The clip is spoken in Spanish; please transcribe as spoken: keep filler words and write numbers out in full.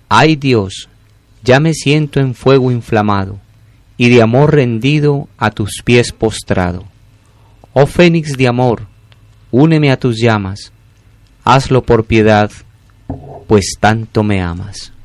Ay Dios, ya me siento en fuego inflamado, y de amor rendido a tus pies postrado. Oh fénix de amor, úneme a tus llamas, hazlo por piedad, pues tanto me amas.